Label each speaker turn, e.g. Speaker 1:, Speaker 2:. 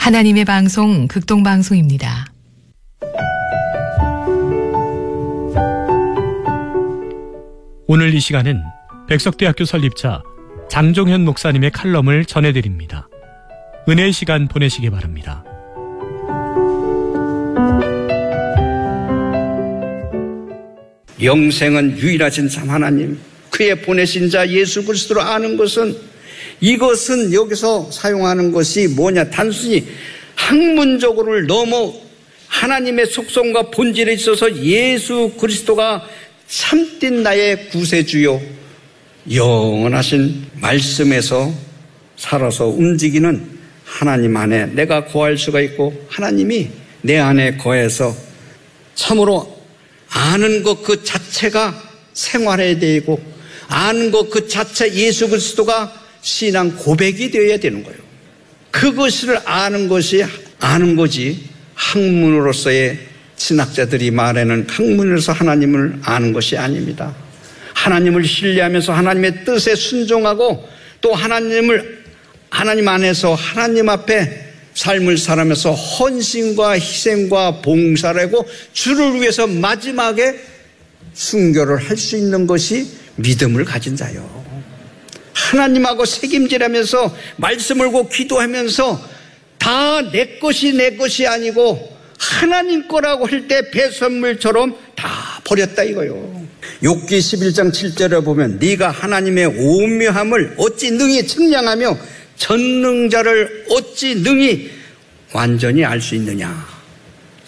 Speaker 1: 하나님의 방송 극동방송입니다.
Speaker 2: 오늘 이 시간은 백석대학교 설립자 장종현 목사님의 칼럼을 전해드립니다. 은혜의 시간 보내시기 바랍니다.
Speaker 3: 영생은 유일하신 참 하나님, 그의 보내신 자 예수 그리스도로 아는 것은, 이것은 여기서 사용하는 것이 뭐냐, 단순히 학문적으로를 넘어 하나님의 속성과 본질에 있어서 예수 그리스도가 참된 나의 구세주요 영원하신 말씀에서 살아서 움직이는 하나님 안에 내가 거할 수가 있고, 하나님이 내 안에 거해서 참으로 아는 것 그 자체가 생활해야 되고, 아는 것 그 자체 예수 그리스도가 신앙 고백이 되어야 되는 거예요. 그것을 아는 것이 아는 거지, 학문으로서의 신학자들이 말하는 학문으로서 하나님을 아는 것이 아닙니다. 하나님을 신뢰하면서 하나님의 뜻에 순종하고, 또 하나님 안에서 하나님 앞에 삶을 살아면서 헌신과 희생과 봉사를 하고 주를 위해서 마지막에 순교를 할 수 있는 것이 믿음을 가진 자요. 하나님하고 책임지라면서 말씀을 고 기도하면서 다 내 것이 아니고 하나님 거라고 할 때 배선물처럼 다 버렸다 이거요. 욥기 11장 7절에 보면 네가 하나님의 오묘함을 어찌 능히 측량하며 전능자를 어찌 능히 완전히 알 수 있느냐.